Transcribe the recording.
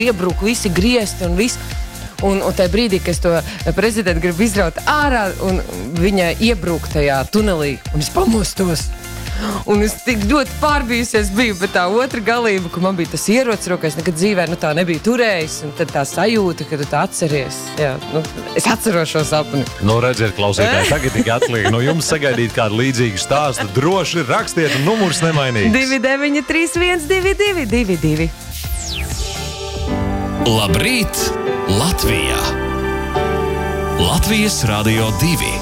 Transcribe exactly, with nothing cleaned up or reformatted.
iebruka visi griesti un viss. Un, un tajā brīdī, kad es to prezidentu gribu izraut ārā, un viņa iebrūk tajā tunelī, un es pamostos. Un es tik ļoti pārbijusies biju, bet tā otra galība, ka man bija tas ierocis rokā, es nekad dzīvē nu, tā nebija turējis, un tad tā sajūta, ka tu tā atceries. Jā, nu, es atceros šo sapni. Nu, redziet, klausītāji, tagad tik atliek no jums sagaidīt kādu līdzīgu stāstu. Droši rakstiet, un numurs nemainīgs. divi deviņi trīs viens divi divi divi divi. Labrīt, Latvijā! Latvijas Radio divi.